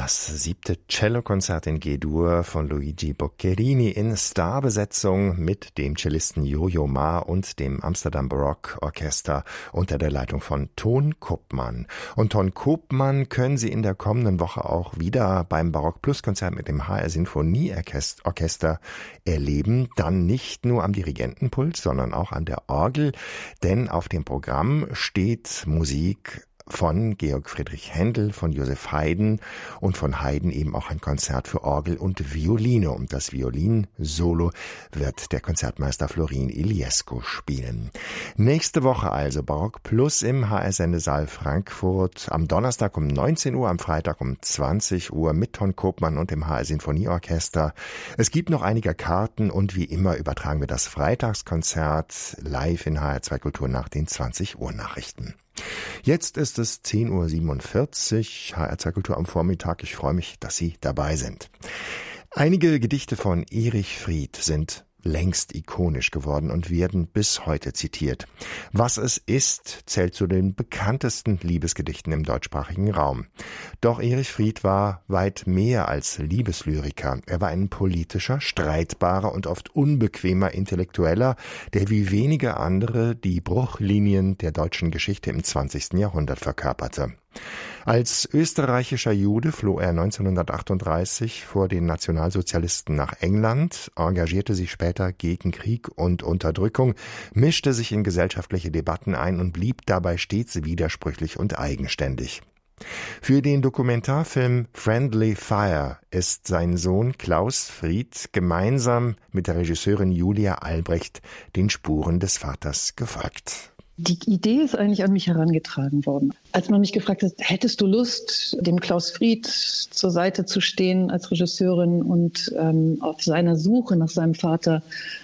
Das 7. Cellokonzert in G-Dur von Luigi Boccherini in Starbesetzung mit dem Cellisten Jojo Ma und dem Amsterdam Baroque Orchester unter der Leitung von Ton Koopman. Und Ton Koopman können Sie in der kommenden Woche auch wieder beim Barock Plus Konzert mit dem HR Sinfonieorchester erleben. Dann nicht nur am Dirigentenpult, sondern auch an der Orgel, denn auf dem Programm steht Musik von Georg Friedrich Händel, von Joseph Haydn und von Haydn eben auch ein Konzert für Orgel und Violine. Und das Violinsolo wird der Konzertmeister Florin Iliescu spielen. Nächste Woche also Barock Plus im HR-Sendesaal Frankfurt. Am Donnerstag um 19 Uhr, am Freitag um 20 Uhr mit Ton Koopman und dem HR-Sinfonieorchester. Es gibt noch einige Karten und wie immer übertragen wir das Freitagskonzert live in HR2 Kultur nach den 20 Uhr Nachrichten. Jetzt ist es 10.47 Uhr, HR2 Kultur am Vormittag. Ich freue mich, dass Sie dabei sind. Einige Gedichte von Erich Fried sind längst ikonisch geworden und werden bis heute zitiert. Was es ist, zählt zu den bekanntesten Liebesgedichten im deutschsprachigen Raum. Doch Erich Fried war weit mehr als Liebeslyriker. Er war ein politischer, streitbarer und oft unbequemer Intellektueller, der wie wenige andere die Bruchlinien der deutschen Geschichte im 20. Jahrhundert verkörperte. Als österreichischer Jude floh er 1938 vor den Nationalsozialisten nach England, engagierte sich später gegen Krieg und Unterdrückung, mischte sich in gesellschaftliche Debatten ein und blieb dabei stets widersprüchlich und eigenständig. Für den Dokumentarfilm Friendly Fire ist sein Sohn Klaus Fried gemeinsam mit der Regisseurin Julia Albrecht den Spuren des Vaters gefolgt. Die Idee ist eigentlich an mich herangetragen worden. Als man mich gefragt hat, hättest du Lust, dem Klaus Fried zur Seite zu stehen als Regisseurin und auf seiner Suche nach seinem Vater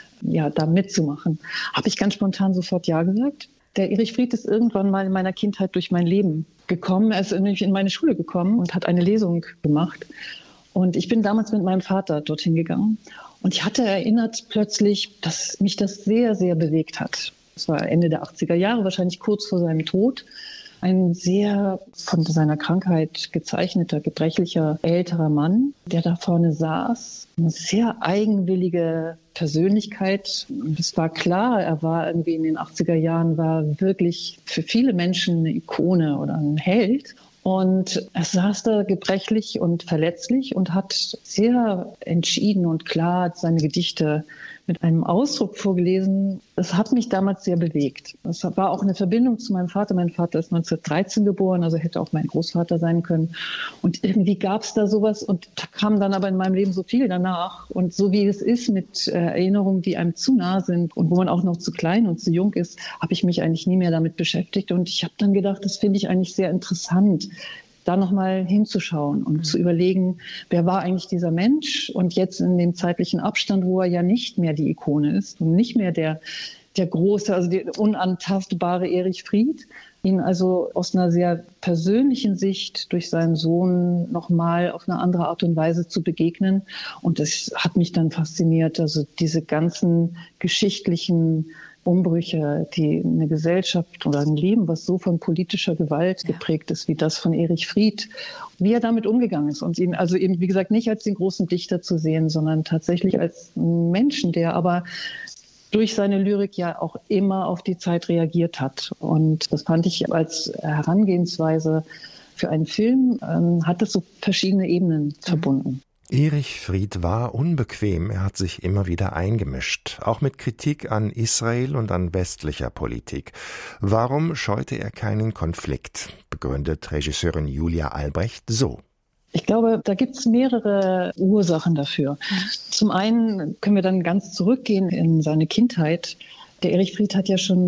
da mitzumachen, habe ich ganz spontan sofort ja gesagt. Der Erich Fried ist irgendwann mal in meiner Kindheit durch mein Leben gekommen. Er ist nämlich in meine Schule gekommen und hat eine Lesung gemacht. Und ich bin damals mit meinem Vater dorthin gegangen. Und ich hatte erinnert plötzlich, dass mich das sehr, sehr bewegt hat. Es war Ende der 80er Jahre, wahrscheinlich kurz vor seinem Tod. Ein sehr von seiner Krankheit gezeichneter, gebrechlicher, älterer Mann, der da vorne saß. Eine sehr eigenwillige Persönlichkeit. Und es war klar, er war irgendwie in den 80er Jahren, war wirklich für viele Menschen eine Ikone oder ein Held. Und er saß da gebrechlich und verletzlich und hat sehr entschieden und klar seine Gedichte mit einem Ausdruck vorgelesen. Das hat mich damals sehr bewegt. Das war auch eine Verbindung zu meinem Vater. Mein Vater ist 1913 geboren, also hätte auch mein Großvater sein können. Und irgendwie gab es da sowas und da kam dann aber in meinem Leben so viel danach. Und so wie es ist mit Erinnerungen, die einem zu nah sind und wo man auch noch zu klein und zu jung ist, habe ich mich eigentlich nie mehr damit beschäftigt. Und ich habe dann gedacht, das finde ich eigentlich sehr interessant, da nochmal hinzuschauen und zu überlegen, wer war eigentlich dieser Mensch? Und jetzt in dem zeitlichen Abstand, wo er ja nicht mehr die Ikone ist und nicht mehr der große, also der unantastbare Erich Fried, ihn also aus einer sehr persönlichen Sicht durch seinen Sohn nochmal auf eine andere Art und Weise zu begegnen. Und das hat mich dann fasziniert, also diese ganzen geschichtlichen Umbrüche, die eine Gesellschaft oder ein Leben, was so von politischer Gewalt geprägt ist, wie das von Erich Fried, wie er damit umgegangen ist und ihn also eben, wie gesagt, nicht als den großen Dichter zu sehen, sondern tatsächlich als Menschen, der aber durch seine Lyrik ja auch immer auf die Zeit reagiert hat. Und das fand ich als Herangehensweise für einen Film, hat es so verschiedene Ebenen verbunden. Erich Fried war unbequem, er hat sich immer wieder eingemischt, auch mit Kritik an Israel und an westlicher Politik. Warum scheute er keinen Konflikt, begründet Regisseurin Julia Albrecht so. Ich glaube, da gibt es mehrere Ursachen dafür. Zum einen können wir dann ganz zurückgehen in seine Kindheit. Der Erich Fried hat ja schon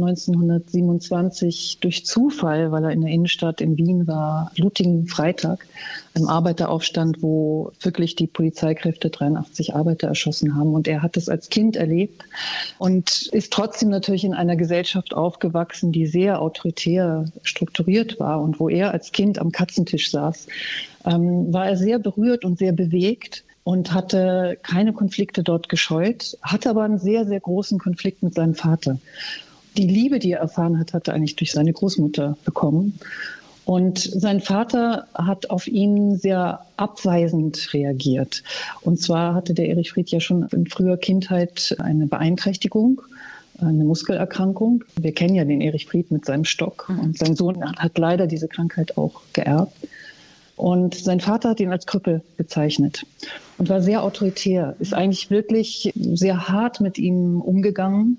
1927 durch Zufall, weil er in der Innenstadt in Wien war, blutigen Freitag, einem Arbeiteraufstand, wo wirklich die Polizeikräfte 83 Arbeiter erschossen haben. Und er hat das als Kind erlebt und ist trotzdem natürlich in einer Gesellschaft aufgewachsen, die sehr autoritär strukturiert war. Und wo er als Kind am Katzentisch saß, war er sehr berührt und sehr bewegt. Und hatte keine Konflikte dort gescheut, hatte aber einen sehr, sehr großen Konflikt mit seinem Vater. Die Liebe, die er erfahren hat, hat er eigentlich durch seine Großmutter bekommen. Und sein Vater hat auf ihn sehr abweisend reagiert. Und zwar hatte der Erich Fried ja schon in früher Kindheit eine Beeinträchtigung, eine Muskelerkrankung. Wir kennen ja den Erich Fried mit seinem Stock. Und sein Sohn hat leider diese Krankheit auch geerbt. Und sein Vater hat ihn als Krüppel bezeichnet und war sehr autoritär, ist eigentlich wirklich sehr hart mit ihm umgegangen.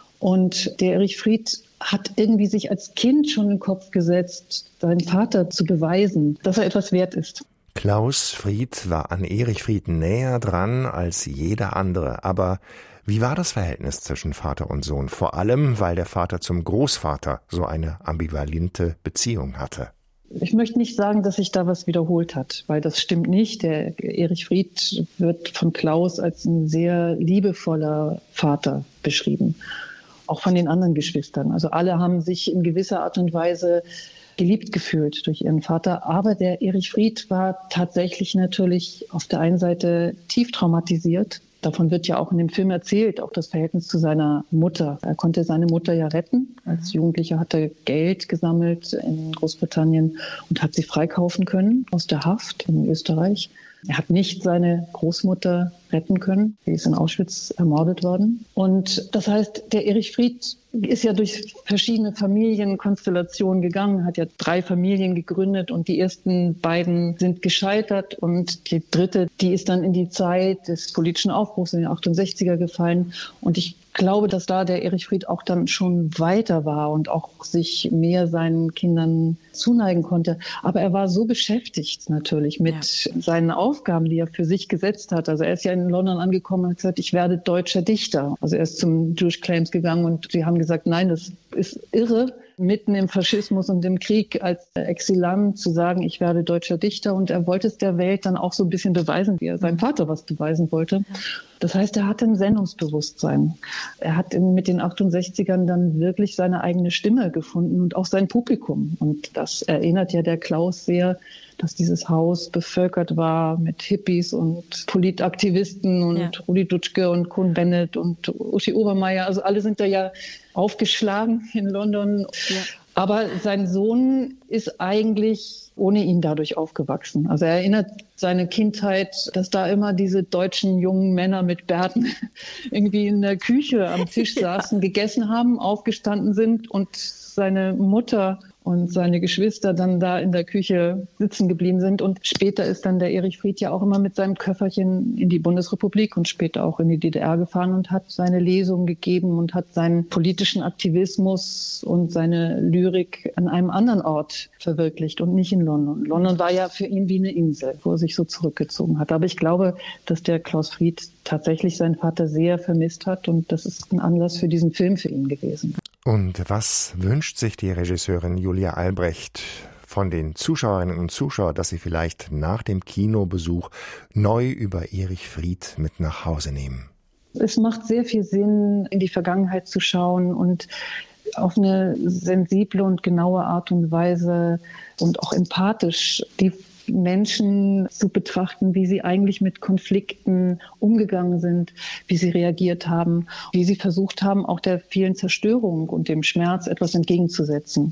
Und der Erich Fried hat irgendwie sich als Kind schon in den Kopf gesetzt, seinen Vater zu beweisen, dass er etwas wert ist. Klaus Fried war an Erich Fried näher dran als jeder andere. Aber wie war das Verhältnis zwischen Vater und Sohn? Vor allem, weil der Vater zum Großvater so eine ambivalente Beziehung hatte. Ich möchte nicht sagen, dass sich da was wiederholt hat, weil das stimmt nicht. Der Erich Fried wird von Klaus als ein sehr liebevoller Vater beschrieben. Auch von den anderen Geschwistern. Also alle haben sich in gewisser Art und Weise geliebt gefühlt durch ihren Vater. Aber der Erich Fried war tatsächlich natürlich auf der einen Seite tief traumatisiert. Davon wird ja auch in dem Film erzählt, auch das Verhältnis zu seiner Mutter. Er konnte seine Mutter ja retten. Als Jugendlicher hat er Geld gesammelt in Großbritannien und hat sie freikaufen können aus der Haft in Österreich. Er hat nicht seine Großmutter retten können. Sie ist in Auschwitz ermordet worden. Und das heißt, der Erich Fried ist ja durch verschiedene Familienkonstellationen gegangen, hat ja 3 Familien gegründet und die ersten beiden sind gescheitert und die dritte, die ist dann in die Zeit des politischen Aufbruchs in den 68er gefallen. Und ich glaube, dass da der Erich Fried auch dann schon weiter war und auch sich mehr seinen Kindern zuneigen konnte. Aber er war so beschäftigt natürlich mit seinen Aufgaben, die er für sich gesetzt hat. Also er ist ja in London angekommen und hat gesagt, ich werde deutscher Dichter. Also er ist zum Jewish Claims gegangen und sie haben gesagt, nein, das ist irre, mitten im Faschismus und im Krieg als Exilant zu sagen, ich werde deutscher Dichter. Und er wollte es der Welt dann auch so ein bisschen beweisen, wie er seinem Vater was beweisen wollte. Das heißt, er hatte ein Sendungsbewusstsein. Er hat mit den 68ern dann wirklich seine eigene Stimme gefunden und auch sein Publikum. Und das erinnert ja der Klaus sehr, dass dieses Haus bevölkert war mit Hippies und Politaktivisten und Rudi Dutschke und Cohn-Bendit und Uschi Obermeier. Also alle sind da ja aufgeschlagen in London. Ja. Aber sein Sohn ist eigentlich ohne ihn dadurch aufgewachsen. Also er erinnert seine Kindheit, dass da immer diese deutschen jungen Männer mit Bärten irgendwie in der Küche am Tisch saßen, gegessen haben, aufgestanden sind und seine Mutter und seine Geschwister dann da in der Küche sitzen geblieben sind. Und später ist dann der Erich Fried ja auch immer mit seinem Köfferchen in die Bundesrepublik und später auch in die DDR gefahren und hat seine Lesungen gegeben und hat seinen politischen Aktivismus und seine Lyrik an einem anderen Ort verwirklicht und nicht in London. London war ja für ihn wie eine Insel, wo er sich so zurückgezogen hat. Aber ich glaube, dass der Klaus Fried tatsächlich seinen Vater sehr vermisst hat und das ist ein Anlass für diesen Film für ihn gewesen. Und was wünscht sich die Regisseurin Julia Albrecht von den Zuschauerinnen und Zuschauern, dass sie vielleicht nach dem Kinobesuch neu über Erich Fried mit nach Hause nehmen? Es macht sehr viel Sinn, in die Vergangenheit zu schauen und auf eine sensible und genaue Art und Weise und auch empathisch die Menschen zu betrachten, wie sie eigentlich mit Konflikten umgegangen sind, wie sie reagiert haben, wie sie versucht haben, auch der vielen Zerstörung und dem Schmerz etwas entgegenzusetzen.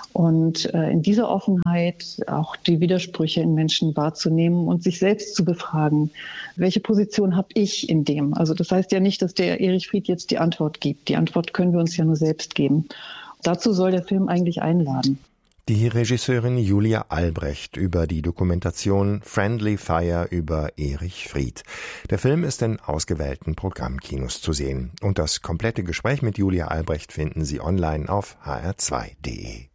Und in dieser Offenheit auch die Widersprüche in Menschen wahrzunehmen und sich selbst zu befragen. Welche Position habe ich in dem? Also das heißt ja nicht, dass der Erich Fried jetzt die Antwort gibt. Die Antwort können wir uns ja nur selbst geben. Dazu soll der Film eigentlich einladen. Die Regisseurin Julia Albrecht über die Dokumentation Friendly Fire über Erich Fried. Der Film ist in ausgewählten Programmkinos zu sehen. Und das komplette Gespräch mit Julia Albrecht finden Sie online auf hr2.de.